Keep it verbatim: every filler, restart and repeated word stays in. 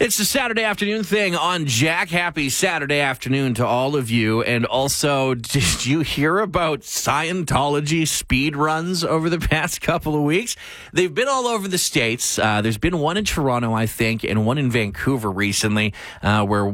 It's the Saturday afternoon thing on Jack. Happy Saturday afternoon to all of you. And also, did you hear about Scientology speed runs over the past couple of weeks? They've been all over the States. Uh, there's been one in Toronto, I think, and one in Vancouver recently, uh, where